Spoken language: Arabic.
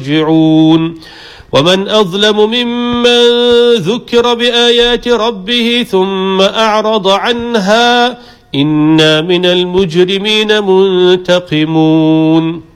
يرجعون ومن أظلم ممن ذكر بآيات ربه ثم أعرض عنها إنا من المجرمين منتقمون